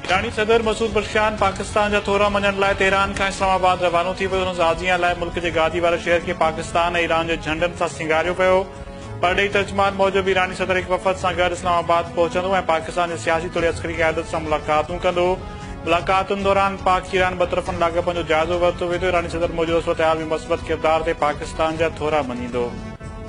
ईरानी सदर मसूद बख्शियान पाकिस्तान जा थोरा मञण लाइ तेहरान खां इस्लामाबाद रवानो थी वियो। आज़िया लाइ मुल्क जे गादी वारे शहर खे पाकिस्तान ऐं ईरान जे झंडनि सां सिंगारियो पियो। परॾेही तर्जुमान मूजिबि ईरानी सदर हिकु वफ़द सां गॾु इस्लामाबाद पहुचंदो ऐं पाकिस्तान जे सियासी तौर अस्करी क़यादत सां मुलाक़ातूं कंदो। मुलाक़ातुनि दौरान पाक ईरान बतरफ़नि लाॻापनि जो जाइज़ो वरितो वेंदो। ईरानी सदर मौजूदह सूरतहाल में मस्बत किरदार ते पाकिस्तान जा थोरा मञींदो।